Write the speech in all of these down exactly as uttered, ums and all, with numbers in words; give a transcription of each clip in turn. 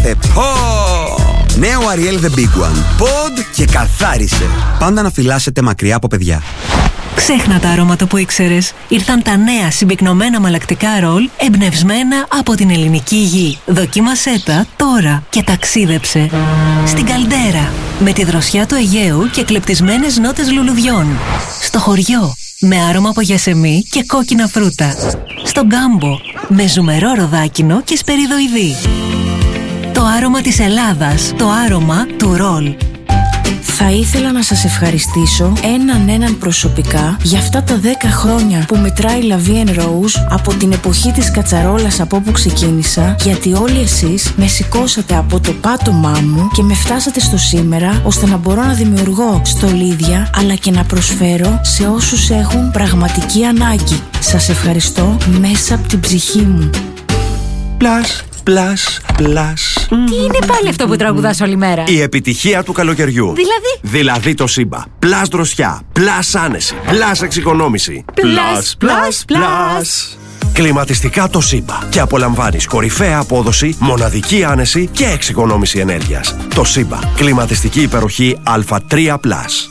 ακούτε πω. Νέο Ariel The Big One. Pod και καθάρισε. Πάντα να φυλάσσετε μακριά από παιδιά. Ξέχνα τα αρώματα που ήξερες. Ήρθαν τα νέα συμπυκνωμένα μαλακτικά ρολ εμπνευσμένα από την ελληνική γη. Δοκίμασέ τα τώρα και ταξίδεψε στην Καλντέρα με τη δροσιά του Αιγαίου και κλεπτισμένες νότες λουλουδιών. Στο χωριό με άρωμα από γιασεμί και κόκκινα φρούτα. Στο Γκάμπο με ζουμερό ροδάκινο και σπεριδοειδή. Το άρωμα της Ελλάδας, το άρωμα του ρολ. Θα ήθελα να σας ευχαριστήσω έναν έναν προσωπικά για αυτά τα δέκα χρόνια που μετράει La Vie en Rose από την εποχή της κατσαρόλας από όπου ξεκίνησα, γιατί όλοι εσείς με σηκώσατε από το πάτωμά μου και με φτάσατε στο σήμερα, ώστε να μπορώ να δημιουργώ στολίδια αλλά και να προσφέρω σε όσους έχουν πραγματική ανάγκη. Σας ευχαριστώ μέσα από την ψυχή μου. Πλάς, πλάς, πλάς. Τι είναι πάλι αυτό που τραγουδάς όλη μέρα? Η επιτυχία του καλοκαιριού. Δηλαδή? Δηλαδή το Σύμπα. Πλάς δροσιά, πλάς άνεση, πλάς εξοικονόμηση. Πλάς, πλάς, πλάς. Κλιματιστικά το Σύμπα. Και απολαμβάνεις κορυφαία απόδοση, μοναδική άνεση και εξοικονόμηση ενέργειας. Το Σύμπα. Κλιματιστική υπεροχή Α τρία πλας.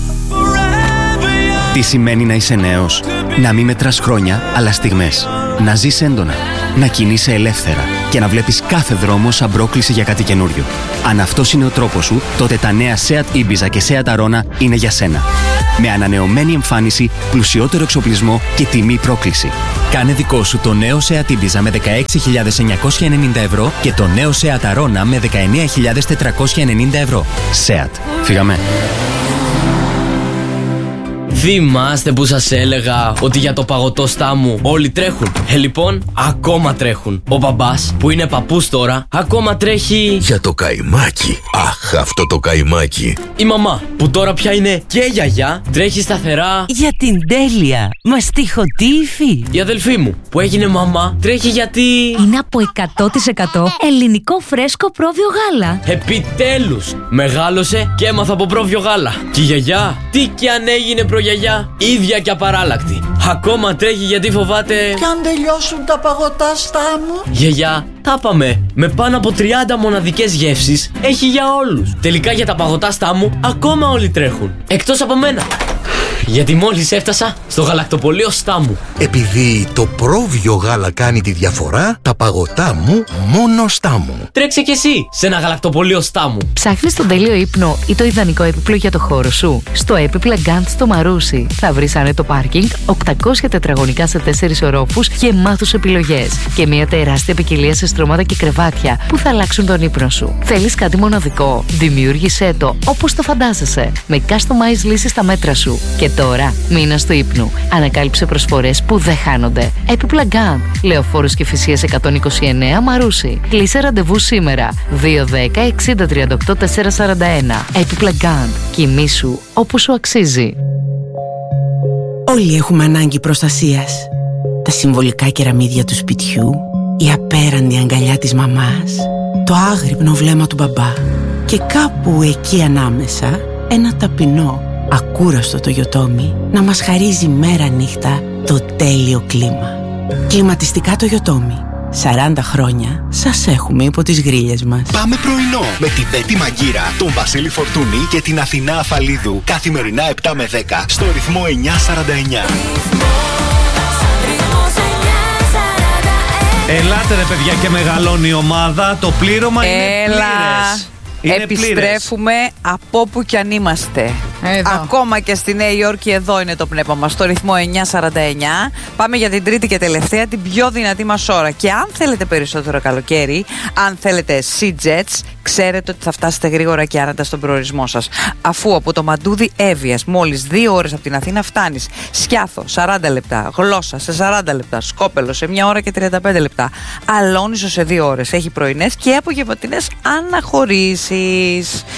Τι σημαίνει να είσαι νέος? Να μην μετράς χρόνια, αλλά στιγμές. Να ζεις έντονα. Να κινείσαι ελεύθερα και να βλέπεις κάθε δρόμο σαν πρόκληση για κάτι καινούριο. Αν αυτός είναι ο τρόπος σου, τότε τα νέα Seat Ibiza και Seat Arona είναι για σένα. Με ανανεωμένη εμφάνιση, πλουσιότερο εξοπλισμό και τιμή πρόκληση. Κάνε δικό σου το νέο Seat Ibiza με δεκαέξι χιλιάδες εννιακόσια ενενήντα ευρώ και το νέο Seat Arona με δεκαεννέα χιλιάδες τετρακόσια ενενήντα ευρώ. Seat. Φύγαμε. Θυμάστε που σας έλεγα ότι για το παγωτό στάμου όλοι τρέχουν? Ε, λοιπόν, ακόμα τρέχουν. Ο μπαμπάς, που είναι παππούς τώρα, ακόμα τρέχει για το καϊμάκι. Αχ, αυτό το καϊμάκι. Η μαμά, που τώρα πια είναι και γιαγιά, τρέχει σταθερά για την τέλεια μαστιχωτή υφή. Η αδελφή μου, που έγινε μαμά, τρέχει γιατί είναι από εκατό τοις εκατό ελληνικό φρέσκο πρόβιο γάλα. Επιτέλους, μεγάλωσε και έμαθα από πρόβιο γάλα. Και η γιαγιά, τι κι αν έγινε προγιαγιά, ίδια και απαράλλακτη, ακόμα τρέχει γιατί φοβάται κι αν τελειώσουν τα παγωτά στάμου. Γιαγιά, τα πάμε. Με πάνω από τριάντα μοναδικές γεύσεις έχει για όλους. Τελικά για τα παγωτά στάμου ακόμα όλοι τρέχουν, εκτός από μένα. Γιατί μόλις έφτασα στο γαλακτοπωλείο Στάμου. Επειδή το πρόβιο γάλα κάνει τη διαφορά, τα παγωτά μου μόνο Στάμου. Τρέξε κι εσύ σε ένα γαλακτοπωλείο Στάμου. Ψάχνεις τον τέλειο ύπνο ή το ιδανικό έπιπλο για το χώρο σου? Στο έπιπλα Γκάντ στο Μαρούσι θα βρεις άνετο πάρκινγκ, οκτακόσια τετραγωνικά σε τέσσερις ορόφους και μάθους επιλογές. Και μια τεράστια ποικιλία σε στρώματα και κρεβάτια που θα αλλάξουν τον ύπνο σου. Θέλεις κάτι μοναδικό? Δημιούργησέ το όπως το φαντάζεσαι, με customized λύσεις στα μέτρα σου. Και τώρα, μήνας του ύπνου. Ανακάλυψε προσφορές που δεν χάνονται. Έπιπλα Γκάντ, Λεωφόρος Κηφισίας εκατόν είκοσι εννέα Μαρούσι. Κλείσε ραντεβού σήμερα. δύο δέκα εξήντα τριάντα οκτώ τετρακόσια σαράντα ένα. Έπιπλα Γκάντ. Κοιμήσου όπου σου αξίζει. Όλοι έχουμε ανάγκη προστασίας. Τα συμβολικά κεραμίδια του σπιτιού, η απέραντη αγκαλιά της μαμάς, το άγρυπνο βλέμμα του μπαμπά και κάπου εκεί ανάμεσα ένα ταπεινό, ακούραστο το Yotomi να μας χαρίζει μέρα νύχτα το τέλειο κλίμα. Κλιματιστικά το Yotomi. σαράντα χρόνια σας έχουμε υπό τις γρίλες μας. Πάμε πρωινό με τη Βέτη Μαγκύρα, τον Βασίλη Φορτούνη και την Αθηνά Αφαλίδου. Καθημερινά επτά με δέκα στο ρυθμό εννιακόσια σαράντα εννιά. Ελάτε ρε παιδιά και μεγαλώνει η ομάδα. Το πλήρωμα είναι πλήρες. Είναι Επιστρέφουμε πλήρες. Από όπου κι αν είμαστε. Εδώ. Ακόμα και στη Νέα Υόρκη, εδώ είναι το πνεύμα μας, στο ρυθμό εννιακόσια σαράντα εννιά. Πάμε για την τρίτη και τελευταία, την πιο δυνατή μας ώρα. Και αν θέλετε περισσότερο καλοκαίρι, αν θέλετε Sea-Jets, ξέρετε ότι θα φτάσετε γρήγορα και άνετα στον προορισμό σας. Αφού από το Μαντούδι Εύβοιας, μόλις δύο ώρες από την Αθήνα φτάνεις. Σκιάθο σαράντα λεπτά, Γλώσσα σε σαράντα λεπτά, Σκόπελο σε μια ώρα και τριάντα πέντε λεπτά. Αλόνισο σε δύο ώρες. Έχει πρωινές και απογευματινές αναχωρήσεις.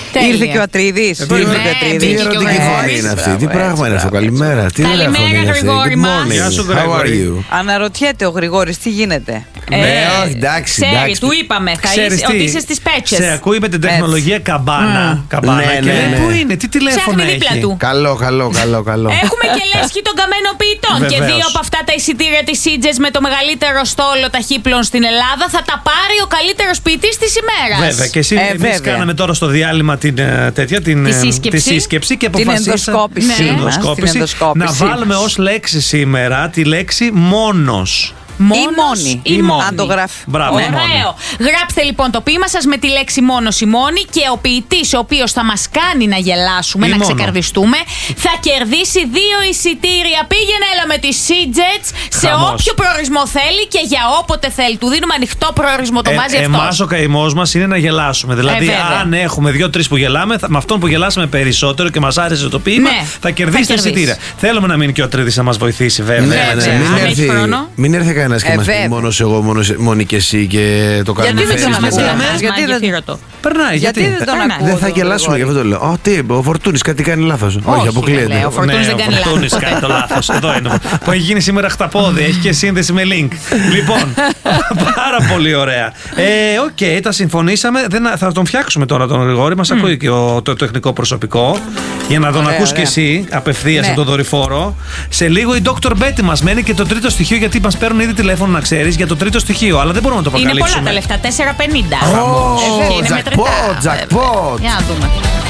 Ήρθε και ο Ατρίδης. Τι ερωτική φωνή είναι αυτή, τι πράγμα είναι αυτό, καλημέρα. Καλημέρα, Γρηγόρη μας. Γεια σου, Γρηγόρη. Αναρωτιέται ο Γρηγόρης τι γίνεται. Ναι, όχι, εντάξει. Ξέρει, του είπαμε ότι είσαι στις Πέτσες. Σε ακούει με την τεχνολογία καμπάνα. Καμπάνα. Πού είναι, τι τηλέφωνο έχει. Καλό, καλό, καλό, καλό. Έχουμε και λέσχη των καμενοποιητών. Και δύο από αυτά τα εισιτήρια της Σίτζες με το μεγαλύτερο στόλο ταχύπλων στην Ελλάδα θα τα πάρει ο καλύτερος ποιητής της ημέρας. Βέβαια. Και εσύ, ε, εμείς κάναμε τώρα στο διάλειμμα την, τέτοια, την, τη, σύσκεψη. τη σύσκεψη και αποφασίσαμε την ενδοσκόπηση, ναι. ενδοσκόπηση, την ενδοσκόπηση. Να βάλουμε ως λέξη σήμερα τη λέξη μόνος. Μόνος ή μόνη. Ή μόνη. Αν το γράφει. Μπράβο, ωραίο. Γράψτε λοιπόν το ποίημα σας με τη λέξη μόνος ή μόνη και ο ποιητής ο οποίος θα μας κάνει να γελάσουμε, ή να μόνο. ξεκαρδιστούμε, θα κερδίσει δύο εισιτήρια. Πήγαινε έλα με τη Σίτζετς σε όποιο προορισμό θέλει και για όποτε θέλει. Του δίνουμε ανοιχτό προορισμό, το ε, βάζει αυτό. Εμάς ο καημός μας είναι να γελάσουμε. Δηλαδή, ε, αν έχουμε δύο-τρεις που γελάμε, θα, με αυτόν που γελάσαμε περισσότερο και μας άρεσε το ποίημα, ναι, θα κερδίσει εισιτήρια. Θέλουμε να μείνει και ο Τρίδης να μας βοηθήσει, βέβαια. Μην έρθει κανένα και ε, μας πει μόνος εγώ, μόνος, μόνη και εσύ και το κάνουμε. Γιατί δεν τον ακούμε, γιατί δεν το περνάει, γιατί δεν τον ακούω. Δεν θα γελάσουμε, γι' αυτό το λέω. Τι, ο Φορτούνης κάτι κάνει λάθος. Όχι, αποκλείεται. Ο Φορτούνης δεν κάνει λάθος. Ο Φορτούνης κάνει το λάθος. Εδώ είναι. Που έχει γίνει σήμερα χταπόδι, έχει και σύνδεση με link. Λοιπόν, πάρα πολύ ωραία. Οκ, τα συμφωνήσαμε. Θα τον φτιάξουμε τώρα τον Γρηγόρη. Μας ακούει και το τεχνικό προσωπικό. Για να τον ακούς και εσύ απευθείας από τον δορυφόρο. Σε λίγο η Doctor Betty μας μένει και το τρίτο στοιχείο, γιατί μας παίρνουν ήδη τηλέφωνο να ξέρεις για το τρίτο στοιχείο. Αλλά δεν μπορούμε να το αποκαλύψουμε. Είναι πολλά τα λεφτά, τέσσερα πενήντα. Jackpot, jackpot. Για να δούμε.